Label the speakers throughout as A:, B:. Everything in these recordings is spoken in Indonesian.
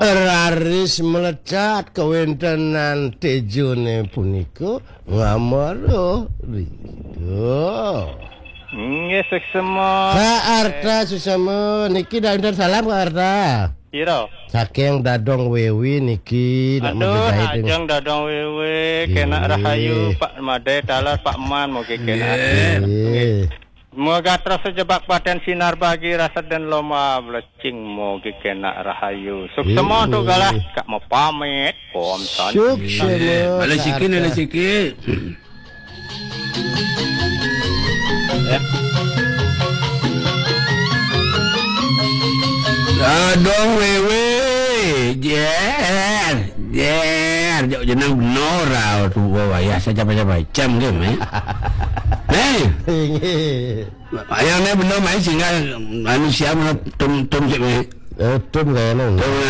A: Raris melecat kewontenan tejone punika ngamara rika.
B: Nggih seksema.
A: Kak Arta susama niki dandan salam Kak Arta.
B: Piro?
A: Saking Dadong Wewi niki nak
B: Aduh,
A: menjahit
B: ajeng dadong wewe kena rahayu Pak Made dalar Pak Man mugi kena. Moga terus sejebak paten sinar pagi rasa dan loma blecing mugi kena rahayu. Suksema tu galah kak mau pamit. Om san.
A: Suksema.
C: Ala sikit. Dadong wewe jer jauh jenang benora tu wayah saja jam ke mai ayam ni benar mai sehingga manusia mana tum cik mai
A: tum kayaknya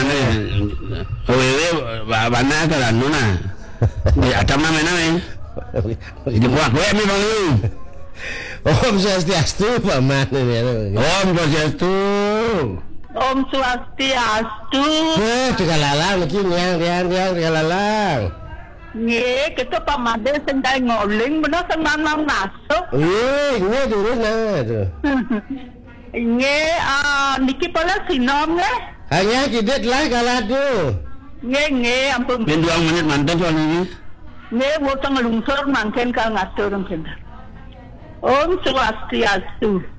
C: wewe mana kan nuna atam nama mai ini buat gue memang lu
A: Om Swastiastu paman ini.
C: Om Swastiastu.
D: Om Swastiastu.
A: Digalalang iki riang digalalang.
D: Nggih, kita Pak Made sendai ngoling bener senang masuk.
A: Nggih terus tu.
D: Nggih, niki pala sinom nggih.
A: Hanya kidet lah kaladu.
D: Nggih, ampun.
C: Ben 2 menit mantan soal ini.
D: Nggih, wotong lungsur mangken ka ngatur mungkin. Om Swastiastu.